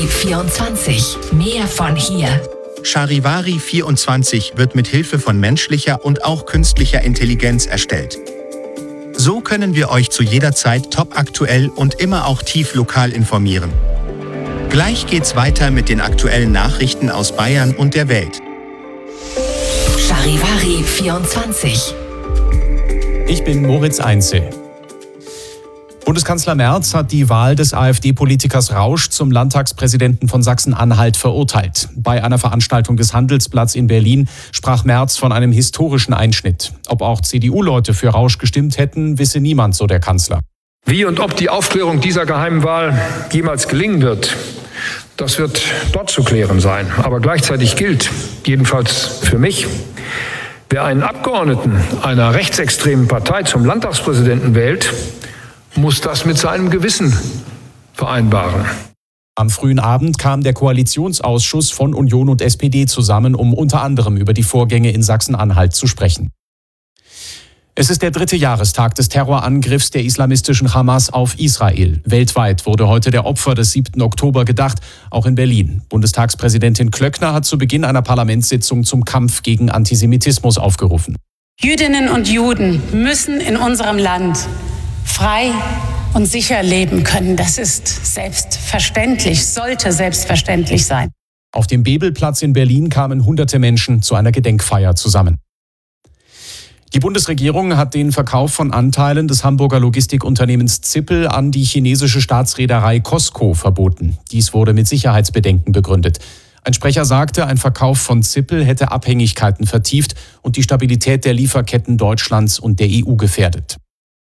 Charivari 24. Mehr von hier. Charivari 24 wird mit Hilfe von menschlicher und auch künstlicher Intelligenz erstellt. So können wir euch zu jeder Zeit topaktuell und immer auch tief lokal informieren. Gleich geht's weiter mit den aktuellen Nachrichten aus Bayern und der Welt. Charivari 24. Ich bin Moritz Einzel. Bundeskanzler Merz hat die Wahl des AfD-Politikers Rausch zum Landtagspräsidenten von Sachsen-Anhalt verurteilt. Bei einer Veranstaltung des Handelsblatts in Berlin sprach Merz von einem historischen Einschnitt. Ob auch CDU-Leute für Rausch gestimmt hätten, wisse niemand, so der Kanzler. Wie und ob die Aufklärung dieser geheimen Wahl jemals gelingen wird, das wird dort zu klären sein. Aber gleichzeitig gilt, jedenfalls für mich, wer einen Abgeordneten einer rechtsextremen Partei zum Landtagspräsidenten wählt, muss das mit seinem Gewissen vereinbaren. Am frühen Abend kam der Koalitionsausschuss von Union und SPD zusammen, um unter anderem über die Vorgänge in Sachsen-Anhalt zu sprechen. Es ist der 3. Jahrestag des Terrorangriffs der islamistischen Hamas auf Israel. Weltweit wurde heute der Opfer des 7. Oktober gedacht, auch in Berlin. Bundestagspräsidentin Klöckner hat zu Beginn einer Parlamentssitzung zum Kampf gegen Antisemitismus aufgerufen. Jüdinnen und Juden müssen in unserem Land frei und sicher leben können. Das ist selbstverständlich, sollte selbstverständlich sein. Auf dem Bebelplatz in Berlin kamen hunderte Menschen zu einer Gedenkfeier zusammen. Die Bundesregierung hat den Verkauf von Anteilen des Hamburger Logistikunternehmens Zippel an die chinesische Staatsreederei COSCO verboten. Dies wurde mit Sicherheitsbedenken begründet. Ein Sprecher sagte, ein Verkauf von Zippel hätte Abhängigkeiten vertieft und die Stabilität der Lieferketten Deutschlands und der EU gefährdet.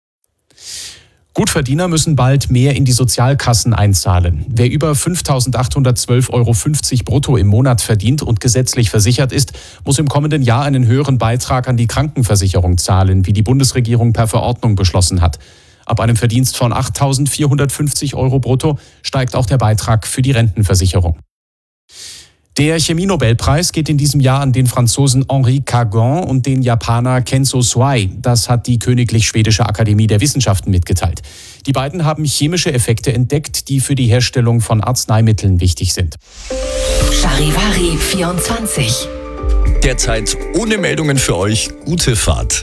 Gutverdiener müssen bald mehr in die Sozialkassen einzahlen. Wer über 5.812,50 € brutto im Monat verdient und gesetzlich versichert ist, muss im kommenden Jahr einen höheren Beitrag an die Krankenversicherung zahlen, wie die Bundesregierung per Verordnung beschlossen hat. Ab einem Verdienst von 8.450 € brutto steigt auch der Beitrag für die Rentenversicherung. Der Chemie-Nobelpreis geht in diesem Jahr an den Franzosen Henri Cagon und den Japaner Kenzo Suai. Das hat die Königlich Schwedische Akademie der Wissenschaften mitgeteilt. Die beiden haben chemische Effekte entdeckt, die für die Herstellung von Arzneimitteln wichtig sind. Charivari 24. Derzeit ohne Meldungen für euch. Gute Fahrt.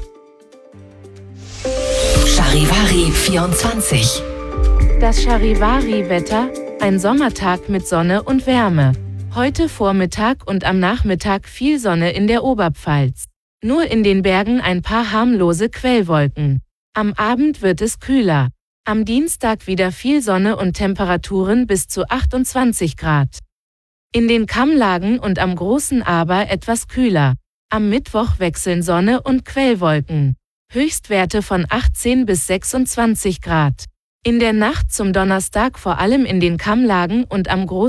Charivari 24. Das Charivari-Wetter, ein Sommertag mit Sonne und Wärme. Heute Vormittag und am Nachmittag viel Sonne in der Oberpfalz. Nur in den Bergen ein paar harmlose Quellwolken. Am Abend wird es kühler. Am Dienstag wieder viel Sonne und Temperaturen bis zu 28 Grad. In den Kammlagen und am Großen Aber etwas kühler. Am Mittwoch wechseln Sonne und Quellwolken. Höchstwerte von 18 bis 26 Grad. In der Nacht zum Donnerstag vor allem in den Kammlagen und am Großen